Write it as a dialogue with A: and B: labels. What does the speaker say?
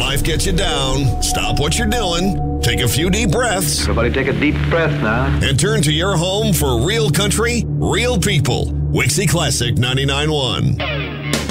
A: life gets you down, stop what you're doing, take a few deep breaths.
B: Everybody take a deep breath now.
A: And turn to your home for real country, real people. Wixie Classic 99.1.